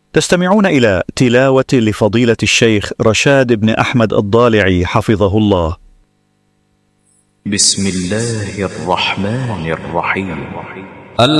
تستمعون إلى تلاوة لفضيلة الشيخ رشاد بن أحمد الضالعي حفظه الله. بسم الله الرحمن الرحيم.